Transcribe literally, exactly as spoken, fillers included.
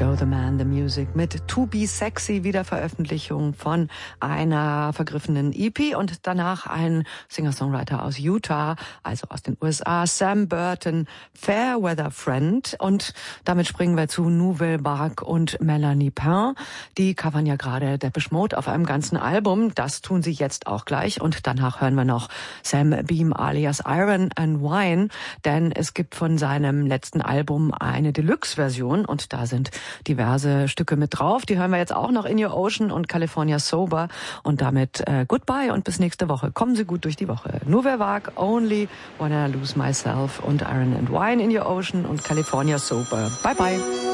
Joe the Man, the Music mit To Be Sexy, Wiederveröffentlichung von einer vergriffenen E P und danach ein Singer-Songwriter aus Utah, also aus den U S A, Sam Burton, Fairweather Friend. Und damit springen wir zu Nouvelle Vague und Melanie Pain. Die covern ja gerade Depeche Mode auf einem ganzen Album. Das tun sie jetzt auch gleich. Und danach hören wir noch Sam Beam alias Iron and Wine, denn es gibt von seinem letzten Album eine Deluxe-Version und da sind diverse Stücke mit drauf. Die hören wir jetzt auch noch, In Your Ocean und California Sober. Und damit äh, goodbye und bis nächste Woche. Kommen Sie gut durch die Woche. Nouvelle Vague, Only Wanna Lose Myself und Iron and Wine, In Your Ocean und California Sober. Bye bye.